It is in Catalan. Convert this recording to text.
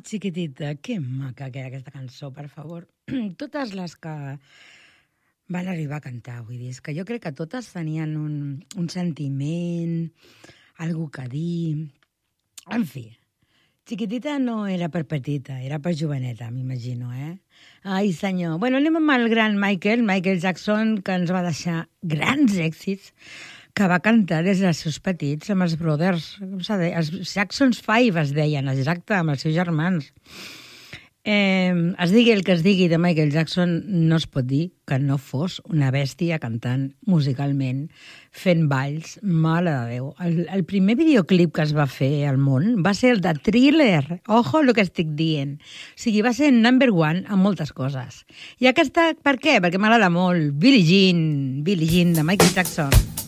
Chiquitita, que maca que era aquesta cançó, per favor. Totes les que van arribar a cantar, vull dir, és que jo crec que totes tenien un sentiment, algú que dir... En fi, Chiquitita no era per petita, era per joveneta, m'imagino, eh? Ai, senyor. Bueno, anem amb el gran Michael Jackson, que ens va deixar grans èxits, que va cantar des dels seus petits amb els Brothers, com s'ha dit? Els Jacksons 5 es deien, exacte, amb els seus germans. Es digui el que es digui de Michael Jackson, no es pot dir que no fos una bèstia cantant musicalment, fent balls, mare de Déu. El primer videoclip que es va fer al món va ser el de Thriller. Ojo el que estic dient. O sigui, va ser number one en moltes coses. I aquesta, per què? Perquè m'agrada molt. Billie Jean de Michael Jackson.